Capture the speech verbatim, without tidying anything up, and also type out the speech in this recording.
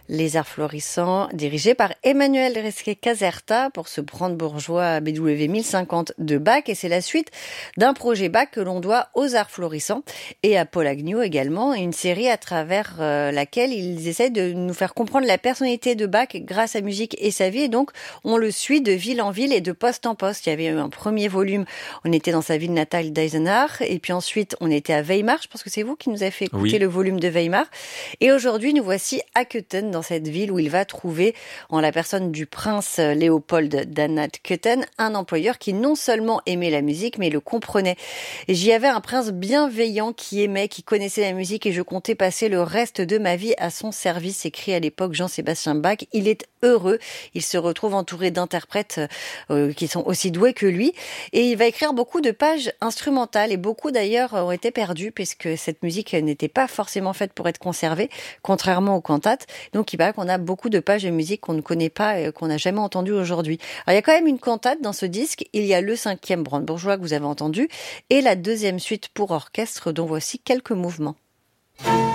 Les Arts Florissants, dirigés par Emmanuel Resquet-Caserta pour ce brandebourgeois B W mille cinquante de Bach. Et c'est la suite d'un projet Bach que l'on doit aux Arts Florissants et à Paul Agnew également. Une série à travers euh, laquelle ils essaient de nous faire comprendre la personnalité de Bach grâce à sa musique et sa vie. Et donc, on le suit de ville en ville et de poste en poste. Il y avait eu un premier volume, on était dans sa ville natale d'Eisenach. Et puis ensuite, on était à Weimar. Je pense que c'est vous qui nous avez fait écouter oui. le volume de Weimar. Et aujourd'hui, nous voici à Köthen, dans cette ville où il va trouver, en la personne du prince Léopold d'Anhalt-Köthen, un employeur qui non seulement aimait la musique, mais le comprenait. Et j'y avais un prince bienveillant qui aimait, qui connaissait la musique et je comptais passer le reste de ma vie à son service, écrit à l'époque Jean-Sébastien Bach. Il est heureux, il se retrouve entouré d'interprètes euh, qui sont aussi doués que lui et il va écrire beaucoup de pages instrumentales et beaucoup d'ailleurs ont été perdues puisque cette musique n'était pas forcément faite pour être conservée, contrairement aux cantates. Donc il paraît qu'on a beaucoup de pages de musique qu'on ne connaît pas et qu'on n'a jamais entendues aujourd'hui. Alors il y a quand même une cantate dans ce disque, il y a le cinquième brandebourgeois que vous avez entendu et la deuxième suite pour orchestre dont voici quelques mouvements.